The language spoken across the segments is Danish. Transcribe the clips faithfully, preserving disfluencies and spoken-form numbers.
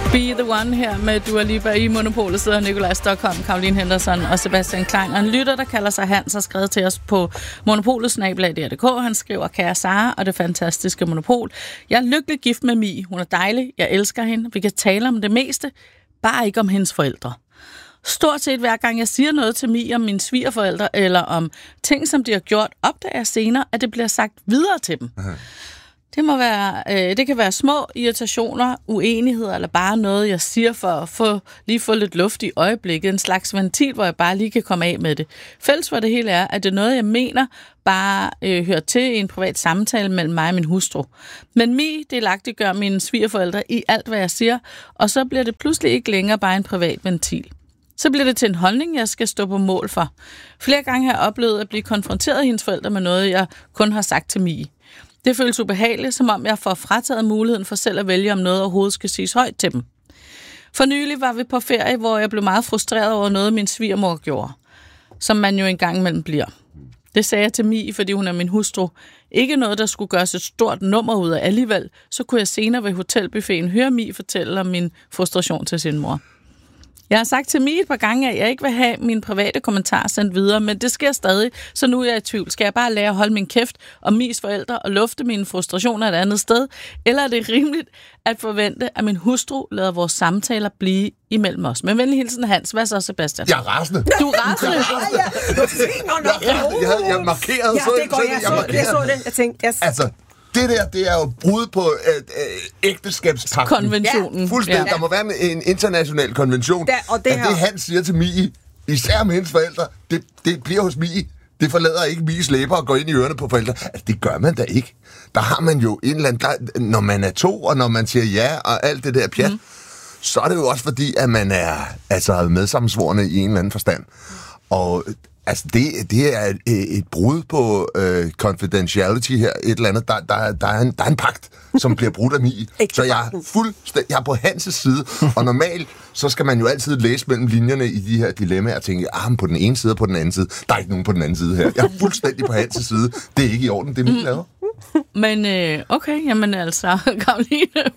Be the One her med Dua Lipa. I Monopolet sidder Nikolaj Stockholm, Caroline Henderson og Sebastian Klein. Og en lytter, der kalder sig Hans, har skrevet til os på monopolet snabel-a punktum d k. Han skriver: Kære Sara og det fantastiske Monopol. Jeg er lykkelig gift med Mie. Hun er dejlig. Jeg elsker hende. Vi kan tale om det meste. Bare ikke om hendes forældre. Stort set hver gang jeg siger noget til Mie om mine svigerforældre, eller om ting, som de har gjort, opdager jeg senere, at det bliver sagt videre til dem. Aha. Det må være, øh, det kan være små irritationer, uenigheder, eller bare noget, jeg siger for at få, lige få lidt luft i øjeblikket. En slags ventil, hvor jeg bare lige kan komme af med det. Fælles for det hele er, at det er noget, jeg mener, bare øh, hører til i en privat samtale mellem mig og min hustru. Men Mie delagtigt gør mine svigerforældre i alt, hvad jeg siger, og så bliver det pludselig ikke længere bare en privat ventil. Så bliver det til en holdning, jeg skal stå på mål for. Flere gange har jeg oplevet at blive konfronteret af hendes forældre med noget, jeg kun har sagt til Mie. Det føles ubehageligt, som om jeg får frataget muligheden for selv at vælge, om noget overhovedet skal siges højt til dem. For nylig var vi på ferie, hvor jeg blev meget frustreret over noget, min svigermor gjorde. Som man jo engang imellem bliver. Det sagde jeg til Mie, fordi hun er min hustru. Ikke noget, der skulle gøres et stort nummer ud af alligevel. Så kunne jeg senere ved hotelbuffeten høre Mie fortælle om min frustration til sin mor. Jeg har sagt til Mie et par gange, at jeg ikke vil have mine private kommentarer sendt videre, men det sker stadig, så nu er jeg i tvivl. Skal jeg bare lære at holde min kæft om Mies forældre og lufte mine frustrationer et andet sted? Eller er det rimeligt at forvente, at min hustru lader vores samtaler blive imellem os? Men venlig hilsen, Hans. Hvad så, Sebastian? Jeg er rasende. Du er rasende? Jeg er rasende. Jeg havde jeg markeret. Ja, det går, jeg, så, jeg så det. Jeg tænkte, yes. Altså, det der, det er jo brud på øh, øh, ægteskabspagten. Konventionen. Ja, fuldstændig. Ja. Der må være en international konvention. Da, og det at det, han siger til Mie, især med hendes forældre, det, det bliver hos Mie. Det forlader ikke Mies læber og går ind i ørerne på forældre. Altså, det gør man da ikke. Der har man jo en eller anden... Der, når man er to, og når man siger ja, og alt det der pjat, mm. så er det jo også fordi, at man er altså medsammensvorne i en eller anden forstand. Og... Altså, det, det er et, et brud på uh, confidentiality her, et eller andet. Der, der, der, er, en, der er en pagt, som bliver brudt af Mie. Så jeg er, fuldstænd- jeg er på Hans' side, og normalt, så skal man jo altid læse mellem linjerne i de her dilemmaer og tænke, ah, på den ene side og på den anden side. Der er ikke nogen på den anden side her. Jeg er fuldstændig på Hans' side. Det er ikke i orden, det er Mie laver. Men øh, okay, jamen altså, Caroline.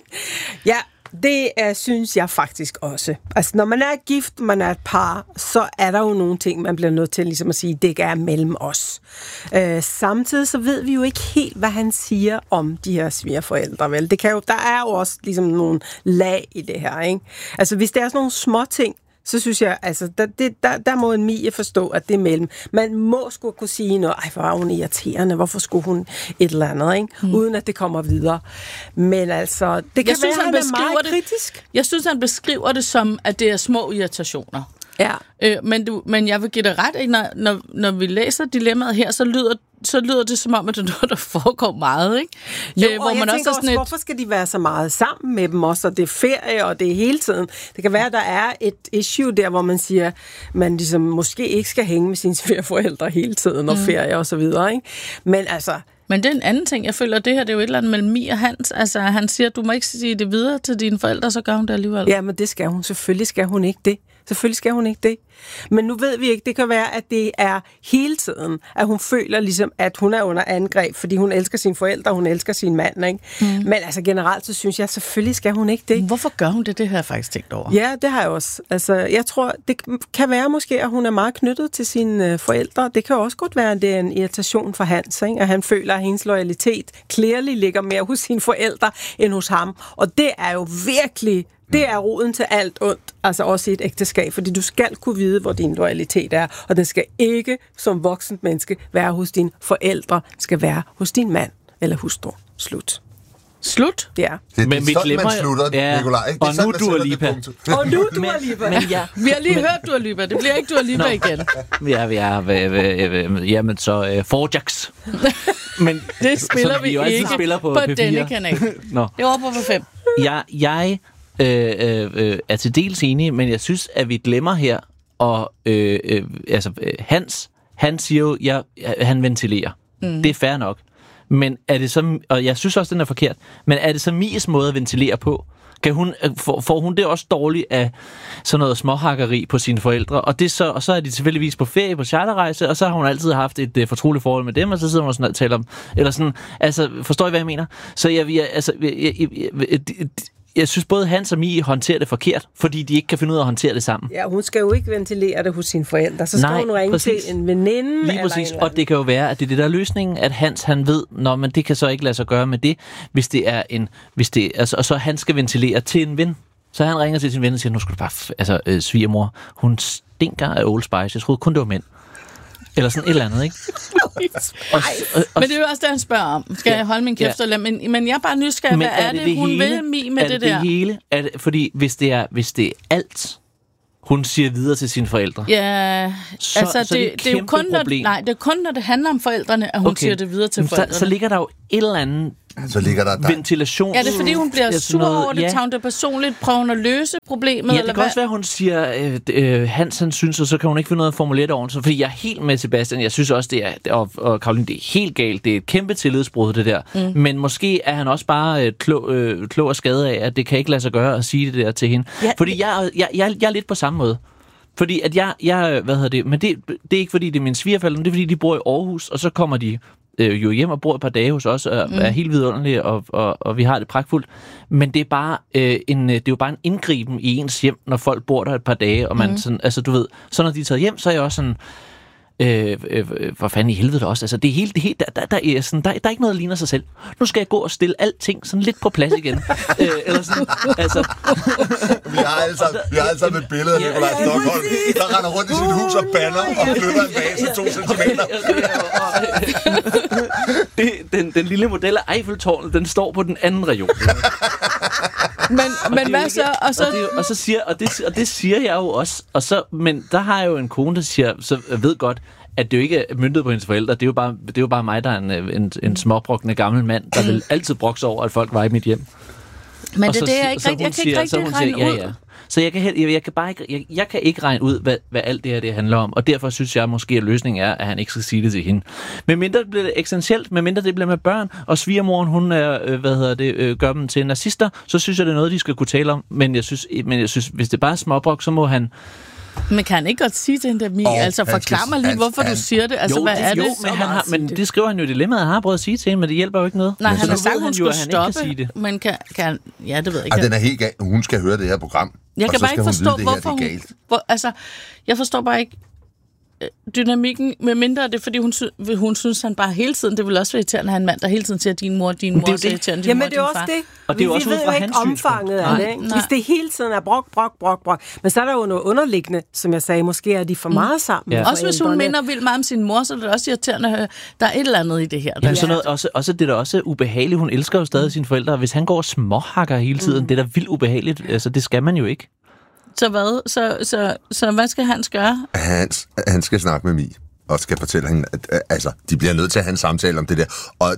Ja. Det er, synes jeg faktisk også. Altså, når man er gift, man er et par, så er der jo nogle ting, man bliver nødt til ligesom at sige, det ikke er mellem os. Øh, samtidig så ved vi jo ikke helt, hvad han siger om de her svigerforældre, vel? Det kan jo, der er jo også ligesom nogle lag i det her, ikke? Altså, hvis det er sådan nogle små ting, så synes jeg, altså, der, det, der, der må en Mie forstå, at det er mellem. Man må sgu kunne sige noget, ej, hvor er hun irriterende, hvorfor skulle hun et eller andet, ikke? Mm. Uden at det kommer videre. Men altså, det kan jeg synes, være, han, han er meget det, kritisk. Jeg synes, han beskriver det som, at det er små irritationer. Ja. Øh, men, du, men jeg vil give dig ret, ikke? Når, når, når vi læser dilemmaet her, så lyder så lyder det som om, at det er noget, der foregår meget, ikke? Jo, øh, hvor og jeg man tænker også, også, et... hvorfor skal de være så meget sammen med dem også, og det er ferie, og det er hele tiden. Det kan være, at der er et issue der, hvor man siger, man ligesom måske ikke skal hænge med sine svigerforældre hele tiden, og mm. ferie og så videre, ikke? Men altså... Men det er en anden ting, jeg føler, det her, det er jo et eller andet mellem Mie og Hans. Altså, han siger, du må ikke sige det videre til dine forældre, så gør hun det alligevel. Ja, men det skal hun. Selvfølgelig skal hun ikke det. Selvfølgelig skal hun ikke det. Men nu ved vi ikke, det kan være, at det er hele tiden, at hun føler ligesom, at hun er under angreb, fordi hun elsker sine forældre, hun elsker sin mand, ikke? Mm. Men altså generelt, så synes jeg, selvfølgelig skal hun ikke det. Hvorfor gør hun det? Det har jeg faktisk tænkt over. Ja, det har jeg også. Altså, jeg tror, det kan være måske, at hun er meget knyttet til sine forældre. Det kan også godt være, at det er en irritation for Hans, ikke? At han føler, at hendes loyalitet clearly ligger mere hos sine forældre end hos ham. Og det er jo virkelig... Det er roden til alt ondt, altså også i et ægteskab, fordi du skal kunne vide, hvor din loyalitet er, og den skal ikke som voksent menneske være hos dine forældre, den skal være hos din mand eller hustru. Slut. Slut? Ja. Det er men vi glemmer man slutter, ja. Nikolaj. Ikke? Og nu Dua Lipa. Og nu Dua Lipa. Men, ja. Vi har lige men, hørt Dua Lipa. Det bliver ikke Dua Lipa igen. Ja, vi er... Jamen så... Uh, Forjax. Men det spiller vi, vi ikke spiller på, på denne kanal. Nå. Det var på fem. Jeg... jeg Øh, øh, er til dels enig, men jeg synes, at vi glemmer her, og øh, øh, altså, Hans, han siger jo, ja, han ventilerer. Mm. Det er fair nok. Men er det så, og jeg synes også, den er forkert, men er det så Mies måde at ventilere på? Kan hun, får, får hun det også dårligt af sådan noget småhakkeri på sine forældre? Og, det så, og så er de tilfældigvis på ferie på charterrejse, og så har hun altid haft et uh, fortroligt forhold med dem, og så sidder hun sådan og taler om, eller sådan, altså, forstår I, hvad jeg mener? Så jeg, jeg altså, jeg, jeg, jeg, jeg synes, både Hans og Mie håndterer det forkert, fordi de ikke kan finde ud af at håndtere det sammen. Ja, hun skal jo ikke ventilere det hos sine forældre. Så skal Nej, hun ringe præcis. til en veninde. Lige præcis, og det kan jo være, at det er det, der er løsningen, at Hans, han ved, nå, men det kan så ikke lade sig gøre med det, hvis det er en, hvis det, altså, og så han skal ventilere til en ven. Så han ringer til sin ven og siger, nu skal du bare, f- altså, øh, svigermor, hun stinker af Old Spice. Jeg troede kun, det var mænd. Eller sådan et eller andet, ikke? og, og, og, Men det er jo også det, han spørger om. Skal Ja. jeg holde min kæft? Ja. Eller? Men, men jeg er bare nysgerrig. Hvad er det, det hun hele? vil Mie med er det, det der? det hele? Er det, fordi hvis det, er, hvis det er alt, hun siger videre til sine forældre, Ja, så, altså så er det, det, et det er jo kæmpe kun, når, problem. nej, det er kun, når det handler om forældrene, at hun okay. siger det videre til Men forældrene. Så, så ligger der jo et eller andet Så ligger der... der ventilation. Ja, det er fordi, hun bliver Ja, sådan sur noget- over det, ja. tager hun det personligt, prøver hun at løse problemet, Ja, eller det kan også være, at hun siger, øh, øh, Hans han synes, og så kan hun ikke finde ud af at formulere det ordentligt. Fordi jeg er helt med Sebastian. Jeg synes også, det er, og, og Caroline, det er helt galt. Det er et kæmpe tillidsbrud, det der. Mm. Men måske er han også bare øh, klog, øh, klog og skadet af, at det kan ikke lade sig gøre at sige det der til hende. Ja, Fordi jeg, jeg, jeg, jeg er lidt på samme måde. Fordi at jeg, jeg hvad hedder det, men det, det er ikke fordi, det er mine svigerforældre, men det er fordi, de bor i Aarhus, og så kommer de øh, jo hjem og bor et par dage hos os, og mm. er helt vidunderlige, og, og, og vi har det pragtfuldt. Men det er bare øh, en, det er jo bare en indgriben i ens hjem, når folk bor der et par dage, og man mm. sådan, altså du ved, så når de er taget hjem, så er jeg også sådan, Øh, øh, hvor fanden i helvede også. Altså, det er helt, det er helt, der, der, der, er sådan, der, der er ikke noget, der ligner sig selv. Nu skal jeg gå og stille alting sådan lidt på plads igen. øh, eller sådan, altså. Vi har alle sammen, vi har alle sammen et billede af Nikolaj Stokholm, der render rundt i sit hus og banner og flytter en vase to centimeter. det, den, den lille model af Eiffeltårnet, den står på den anden region. Men, men hvad ikke, så? Og så, og, det, og så siger, og det, og det siger jeg jo også. Og så, men der har jeg jo en kone, der siger, så jeg ved godt, at det jo ikke er myndet på hendes forældre. Det er jo bare, det er jo bare mig, der er en, en, en småbrokkende gammel mand, der vil altid brokse over, at folk var i mit hjem. men Og det, så, det er jeg ikke så rigtig, hun jeg kan ikke siger- så rigtig hun regne siger, ud. ja, ja. Så jeg kan, jeg, jeg kan bare ikke, jeg, jeg kan ikke regne ud, hvad, hvad alt det her det handler om, og derfor synes jeg måske, at løsningen er, at han ikke skal sige det til hende. Men mindre det bliver essentielt, med mindre det bliver med børn, og svigermoren, hun er, øh, hvad hedder det, øh, gør dem til nazister, så synes jeg, det er noget, de skal kunne tale om. Men jeg synes, men jeg synes hvis det bare er småbrok, så må han... Men kan han ikke godt sige til hende, Mie? Og Altså, han forklar skal- mig lige, han- hvorfor han- du siger det. Altså, jo, hvad er jo, det? men, han har, men det skriver han jo i dilemmaet, han har prøvet at sige til hende, men det hjælper jo ikke noget. Nej, Men han så har ved sagt, han hun jo, skulle at han ikke kan stoppe. sige det. Men kan, kan... Ja, det ved jeg ikke. Ej, den er helt galt. Hun skal høre det her program. Jeg og kan så bare skal ikke hun forstå, vide, det her, hvorfor det er hun... galt. Hvor, altså, jeg forstår bare ikke øh, dynamikken, med mindre det er, fordi hun, sy- hun synes, han bare hele tiden, det vil også være irriterende at have en mand, der hele tiden siger, din mor, din Men det er mor, jo så det. irriterende, din Jamen, mor, det er din også far. det. Og det er jo vi, også vi ud ved fra jo ikke hans omfanget af synspunkt. det. Nej, Ikke? nej. Hvis det hele tiden er brok, brok, brok, brok. Men så er der jo noget underliggende, som jeg sagde, måske er de for meget sammen. Ja. Også hvis hun forældrene. minder vildt meget om sin mor, så er det også irriterende at høre, der er et eller andet i det her. Jamen, sådan noget, også, også det er da også ubehageligt. Hun elsker jo stadig sine forældre. Hvis han går og småhakker hele tiden, mm. det er da vildt ubehageligt. Altså, det skal man jo ikke. Så hvad? Så, så, så hvad skal Hans gøre? Hans, han skal snakke med Mie, og skal fortælle hende, at øh, altså, de bliver nødt til at have en samtale om det der. Og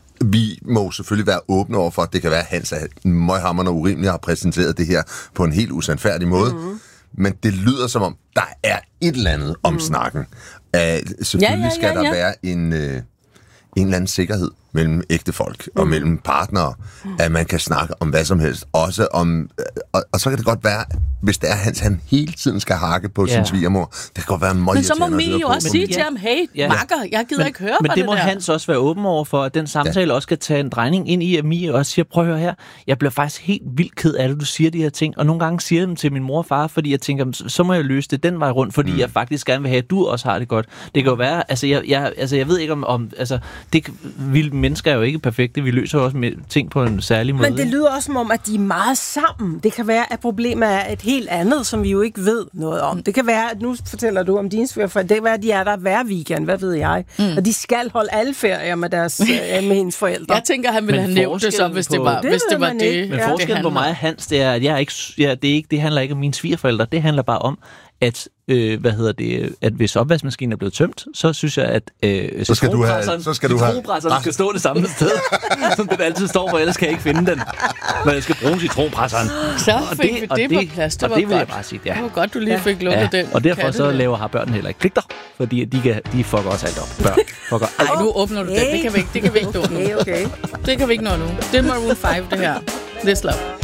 vi må selvfølgelig være åbne over for, at det kan være, at Hans er møghamrende og urimelig har præsenteret det her på en helt usandfærdig måde. Mm. Men det lyder som om, der er et eller andet om mm. snakken. Uh, selvfølgelig Ja, ja, ja, skal der ja. være en, uh, en eller anden sikkerhed mellem ægte folk mm. og mellem partnere, mm. at man kan snakke om hvad som helst. Også om, og, og så kan det godt være, hvis det er Hans, han hele tiden skal hakke på Ja. sin svigermor. Det kan godt være meget Men så må irriterende at Mie høre jo på. også Men- sige ja. til ham, hey, Ja. makker, jeg gider Men, ikke høre men på det må der. Hans også være åben over for, at den samtale ja. også skal tage en drejning ind i, at Mie også siger, prøv at høre her, jeg bliver faktisk helt vildt ked af det, du siger de her ting, og nogle gange siger jeg dem til min mor og far, fordi jeg tænker, så- så må jeg løse det den vej rundt, fordi mm. jeg faktisk gerne vil have, at du også har det godt. Det kan jo være, altså jeg, jeg, altså, jeg ved ikke om, om altså, det, vi mennesker er jo ikke perfekte, vi løser jo også med ting på en særlig måde. Men det lyder også som om, at de er meget sammen. Det kan være, at problemet er et helt andet, som vi jo ikke ved noget om. Det kan være, at nu fortæller du om dine svigerforældre. Det kan være, at de er der hver weekend, hvad ved jeg. Mm. Og de skal holde alle ferier med, deres, øh, med hendes forældre. Jeg tænker, han ville Men have nævnt det så, hvis det forskellen var på- hvis Det det ved var man det. ikke. Men Ja. forskellen på mig og Hans, det er, at jeg er ikke, ja, det, er ikke, det handler ikke om mine svigerforældre. Det handler bare om, at, øh, hvad hedder det, at hvis opvaskemaskinen er blevet tømt, så synes jeg, at øh, Så skal du have- citronpresseren- så skal du have- citronpresseren skal stå det samme sted, som den altid står, for ellers kan jeg ikke finde den, når jeg skal bruge citronpresseren. Så Og fik vi og det på plads. Det og var det vil jeg godt. bare sige, ja. Det var godt, du lige fik lukket den. Og derfor katte så der. laver har børnene heller ikke pligter, fordi de, kan, de fucker også alt op. Børn fucker alt. Ej, nu åbner du den. Det kan vi ikke, det kan vi ikke nå nu. Okay, okay. Det kan vi ikke nå nu. Det er Maroon five, det her. This Love.